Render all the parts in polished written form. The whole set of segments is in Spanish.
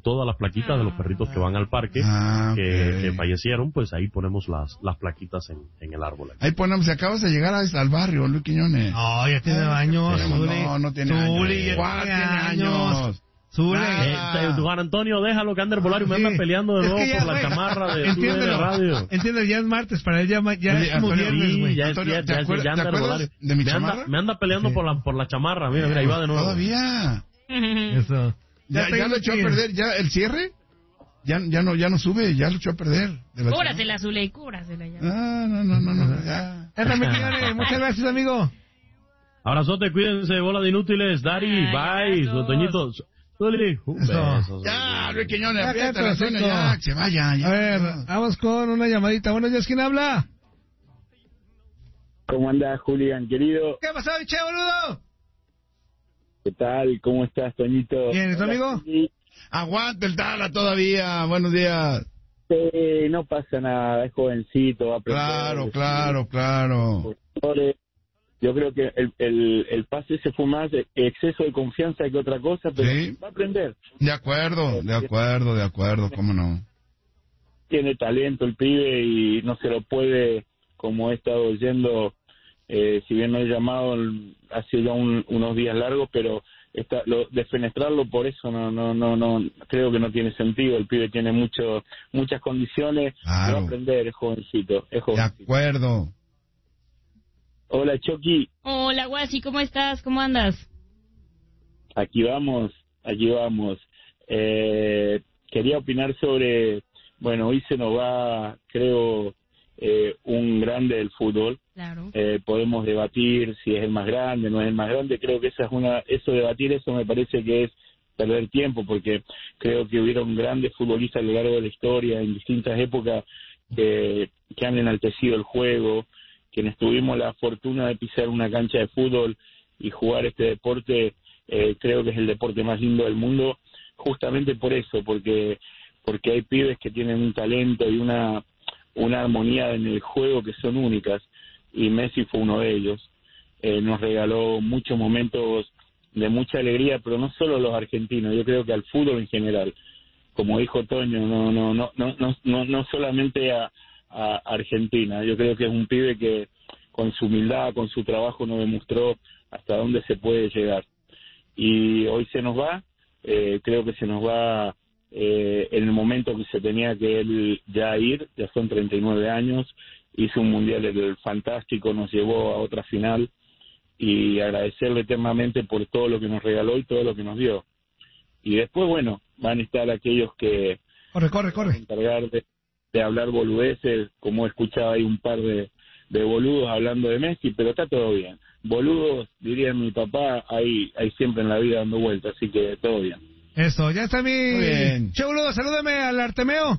todas las plaquitas de los perritos que van al parque, que fallecieron, pues ahí ponemos las plaquitas en el árbol. Ahí ponemos, si acabas de llegar al barrio, Luis Quiñones. No, ya tiene años. No tiene años. ¿Cuál tiene años? Juan Antonio, déjalo que ande Herbolario, me anda peleando de nuevo por la chamarra de radio. Entiendo, ya es martes, para él ya es como viernes, güey. Ya anda Herbolario. ¿De mi chamarra? Me anda peleando por la chamarra, mira, ahí va de nuevo. Todavía. Eso. Ya lo echó a perder, ya el cierre. Ya no sube, ya lo echó a perder. Cúbrasela, Zuley, cúbrasela ya. No, ya. Muchas gracias, amigo. Abrazote, cuídense, bola de inútiles. Dari, bye, Toñito. Ya, Luis Quiñones, aprieta la cena, ya, se vaya. A ver, vamos con una llamadita. Buenos días, ¿quién habla? ¿Cómo andás, Julián, querido? ¿Qué pasó, biche, boludo? ¿Qué tal? ¿Cómo estás, Toñito? Bien, ¿y tu amigo? Aguante el Tala todavía, buenos días. No pasa nada, es jovencito, va a aprender. Claro. Yo creo que el pase ese fue más exceso de confianza que otra cosa, pero ¿sí? Va a aprender. De acuerdo, cómo no. Tiene talento el pibe y no se lo puede, como he estado oyendo, si bien no he llamado, ha sido ya unos días largos, pero defenestrarlo por eso no creo que no tiene sentido. El pibe tiene muchas condiciones, claro. Va a aprender, es jovencito. De acuerdo. Hola, Chucky. Hola, Guasi, ¿cómo estás? ¿Cómo andas? Aquí vamos. Quería opinar sobre, hoy se nos va, creo, un grande del fútbol. Claro. Podemos debatir si es el más grande, no es el más grande. Creo que debatir eso me parece que es perder tiempo, porque creo que hubieron grandes futbolistas a lo largo de la historia, en distintas épocas, que han enaltecido el juego. Quienes tuvimos la fortuna de pisar una cancha de fútbol y jugar este deporte, creo que es el deporte más lindo del mundo, justamente por eso, porque hay pibes que tienen un talento y una armonía en el juego que son únicas, y Messi fue uno de ellos. Nos regaló muchos momentos de mucha alegría, pero no solo a los argentinos, yo creo que al fútbol en general. Como dijo Toño, no solamente a Argentina. Yo creo que es un pibe que con su humildad, con su trabajo nos demostró hasta dónde se puede llegar. Y hoy se nos va, creo que se nos va en el momento que se tenía que él ya ir, ya son 39 años, hizo un mundial fantástico, nos llevó a otra final, y agradecerle eternamente por todo lo que nos regaló y todo lo que nos dio. Y después, van a estar aquellos que corre. encargar de hablar boludeces, como he escuchado ahí un par de boludos hablando de Messi, pero está todo bien. Boludos, diría mi papá, hay siempre en la vida dando vueltas, así que todo bien. Eso, ya está mi... Che, boludo, salúdame al Artemeo.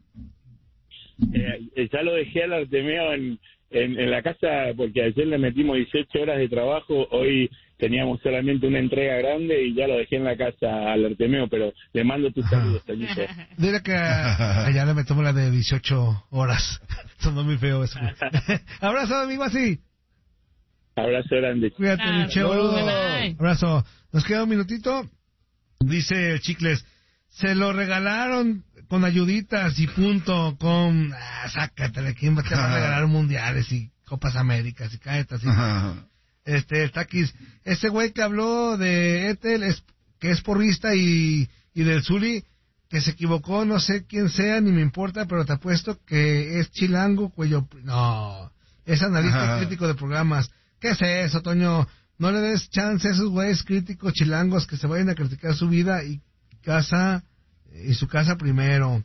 Ya lo dejé al Artemeo en la casa, porque ayer le metimos 18 horas de trabajo, hoy teníamos solamente una entrega grande y ya lo dejé en la casa al Artemeo, pero le mando tus saludos, Toñito. Dile que allá le metemos la de 18 horas. Sonó muy feo eso. Abrazo, amigo, así. Abrazo grande. Cuídate, Che, boludo. Abrazo. Nos queda un minutito. Dice Chicles, se lo regalaron con ayuditas y punto, sácatele, ¿quién va a regalar mundiales y Copas Américas y cállate así? Taquis, ese güey que habló de Ethel, que es porrista y del Zuli, que se equivocó, no sé quién sea, ni me importa, pero te apuesto que es chilango, no, es analista crítico de programas. ¿Qué es eso, Toño? No le des chance a esos güeyes críticos chilangos que se vayan a criticar su vida y su casa primero.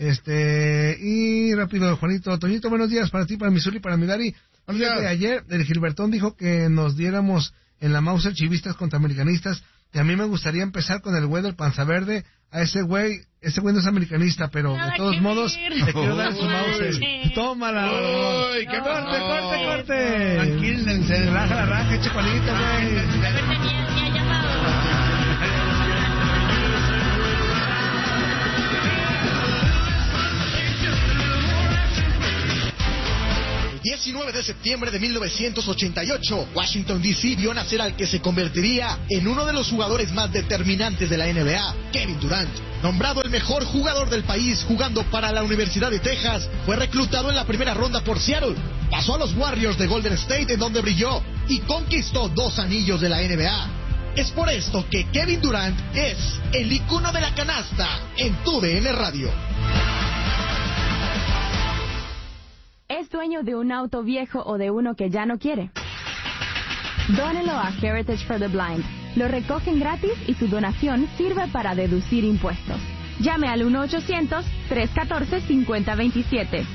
Y rápido, Juanito, Toñito, buenos días para ti, para mi Zuli, para mi Dari. Ayer el Gilbertón dijo que nos diéramos en la Mauser chivistas contra americanistas, y a mí me gustaría empezar con el güey del Panza Verde. A ese güey no es americanista, pero de todos modos le quiero dar su Mauser. Tómala. ¡Uy, qué corte! Tranquílense. Raja, eche palito, güey. 19 de septiembre de 1988, Washington D.C. vio nacer al que se convertiría en uno de los jugadores más determinantes de la NBA, Kevin Durant. Nombrado el mejor jugador del país jugando para la Universidad de Texas, fue reclutado en la primera ronda por Seattle. Pasó a los Warriors de Golden State, en donde brilló, y conquistó 2 anillos de la NBA. Es por esto que Kevin Durant es el icono de la canasta en TUDN Radio. ¿Es dueño de un auto viejo o de uno que ya no quiere? Dónelo a Heritage for the Blind. Lo recogen gratis y su donación sirve para deducir impuestos. Llame al 1-800-314-5027.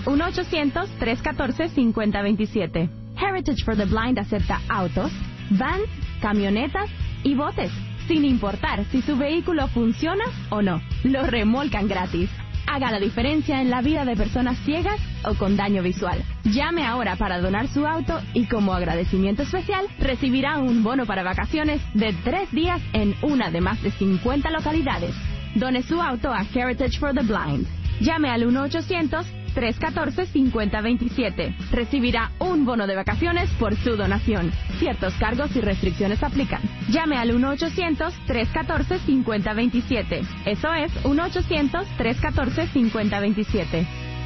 1-800-314-5027. Heritage for the Blind acepta autos, vans, camionetas y botes, sin importar si su vehículo funciona o no. Lo remolcan gratis. Haga la diferencia en la vida de personas ciegas o con daño visual. Llame ahora para donar su auto y como agradecimiento especial recibirá un bono para vacaciones de 3 días en una de más de 50 localidades. Done su auto a Heritage for the Blind. Llame al 1-800-314-5027. Recibirá un bono de vacaciones por su donación. Ciertos cargos y restricciones aplican. Llame al 1-800-314-5027. Eso es 1-800-314-5027.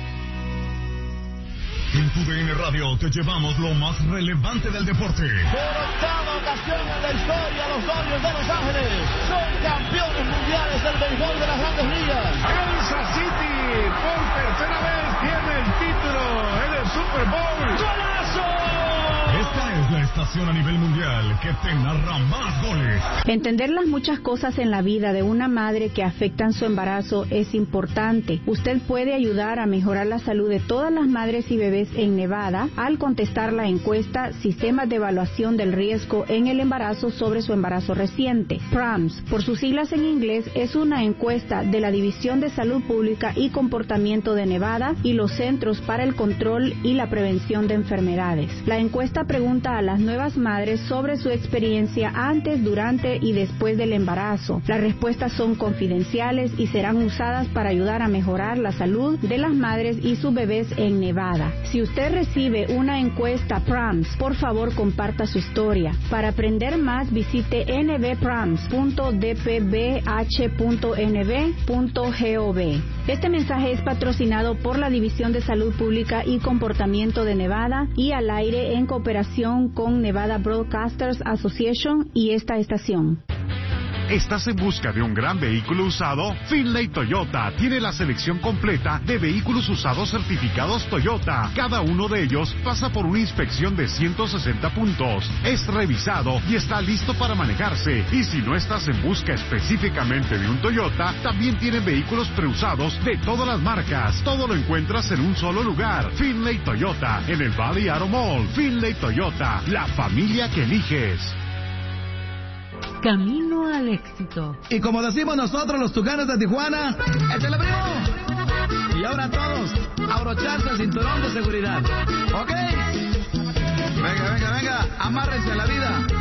En TUDN Radio te llevamos lo más relevante del deporte. Por octava ocasión en la historia, los Dodgers de Los Ángeles son campeones mundiales del béisbol de las Grandes Ligas. Kansas City por tercera vez tiene el título en el Super Bowl. ¡Golazo! Esta es la estación a nivel mundial que te narra más goles. Entender las muchas cosas en la vida de una madre que afectan su embarazo es importante. Usted puede ayudar a mejorar la salud de todas las madres y bebés en Nevada al contestar la encuesta Sistemas de Evaluación del Riesgo en el Embarazo sobre su embarazo reciente. PRAMS, por sus siglas en inglés, es una encuesta de la División de Salud Pública y Comportamiento de Nevada y los Centros para el Control y la Prevención de Enfermedades. La encuesta pregunta a las nuevas madres sobre su experiencia antes, durante y después del embarazo. Las respuestas son confidenciales y serán usadas para ayudar a mejorar la salud de las madres y sus bebés en Nevada. Si usted recibe una encuesta PRAMS, por favor comparta su historia. Para aprender más, visite nbprams.dpbh.nb.gov. Este mensaje es patrocinado por la División de Salud Pública y Comportamiento de Nevada y al aire en cooperación con Nevada Broadcasters Association y esta estación. ¿Estás en busca de un gran vehículo usado? Finlay Toyota tiene la selección completa de vehículos usados certificados Toyota. Cada uno de ellos pasa por una inspección de 160 puntos. Es revisado y está listo para manejarse. Y si no estás en busca específicamente de un Toyota, también tienen vehículos preusados de todas las marcas. Todo lo encuentras en un solo lugar. Finlay Toyota, en el Valley Auto Mall. Finlay Toyota, la familia que eliges. Camino al éxito. Y como decimos nosotros los Tucanes de Tijuana, ¡échale primo! Y ahora todos, abrocharse el cinturón de seguridad. ¿Ok? Venga, amárrense a la vida.